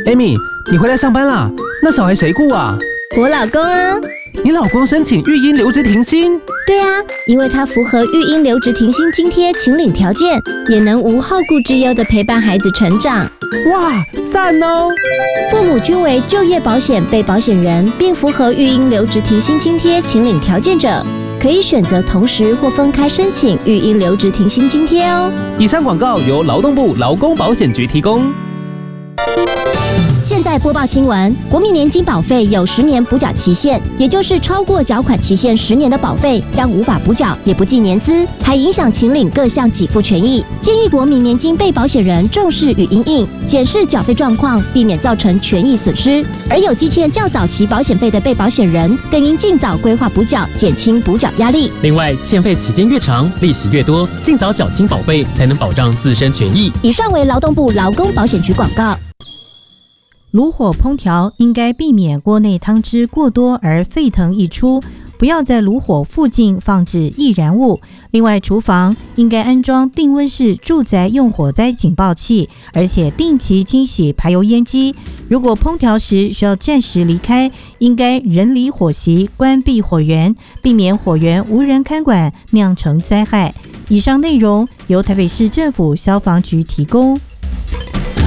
Amy， 你回来上班啦？那小孩谁顾啊？ 我老公啊。 你老公申请育婴留职停薪？ 对啊，因为他符合育婴留职停薪津贴请领条件，也能无后顾之忧地陪伴孩子成长。 哇，赞哦！ 父母均为就业保险被保险人，并符合育婴留职停薪津贴请领条件者，可以选择同时或分开申请育婴留职停薪津贴哦。 以上广告由劳动部劳工保险局提供。 现在播报新闻，国民年金保费有10年补缴期限，也就是超过缴款期限10年的保费将无法补缴，也不计年资，还影响请领各项给付权益。建议国民年金被保险人重视与因应，检视缴费状况，避免造成权益损失。而有积欠较早期保险费的被保险人，更应尽早规划补缴，减轻补缴压力。 另外，欠费期间越长，利息越多，尽早缴清保费，才能保障自身权益。 以上为劳动部劳工保险局广告。 炉火烹调应该避免锅内汤汁过多而沸腾溢出，不要在炉火附近放置易燃物。另外，厨房应该安装定温式住宅用火灾警报器，而且定期清洗排油烟机。如果烹调时需要暂时离开，应该人离火席，关闭火源，避免火源无人看管，酿成灾害。以上内容由台北市政府消防局提供。